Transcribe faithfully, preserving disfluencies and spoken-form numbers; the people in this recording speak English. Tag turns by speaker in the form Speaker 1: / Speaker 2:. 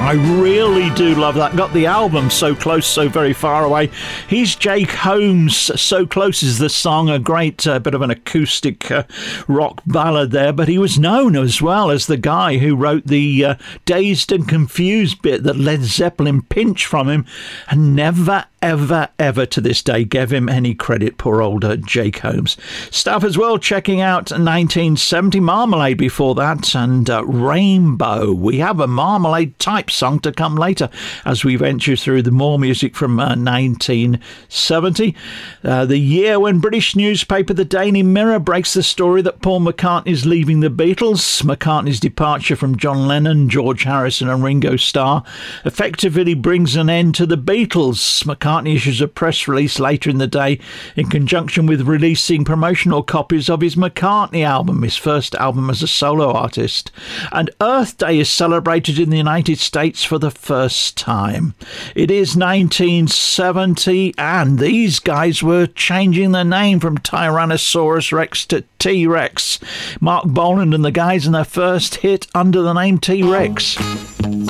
Speaker 1: I really do love that. Got the album So Close, So Very Far Away. He's Jake Holmes. So Close is the song, a great uh, bit of an acoustic uh, rock ballad there, but he was known as well as the guy who wrote the uh, Dazed and Confused bit that Led Zeppelin pinched from him and never ever, ever to this day gave him any credit, poor old uh, Jake Holmes. Stuff as well, checking out nineteen seventy, Marmalade before that, and uh, Rainbow. We have a Marmalade type song to come later as we venture through the more music from uh, nineteen seventy. Uh, the year when British newspaper The Daily Mirror breaks the story that Paul McCartney is leaving the Beatles. McCartney's departure from John Lennon, George Harrison and Ringo Starr effectively brings an end to the Beatles. McCartney issues a press release later in the day in conjunction with releasing promotional copies of his McCartney album, his first album as a solo artist. And Earth Day is celebrated in the United States for the first time. It is nineteen seventy, and these guys were changing their name from Tyrannosaurus Rex to T-Rex. Mark Boland and the guys in their first hit under the name T-Rex.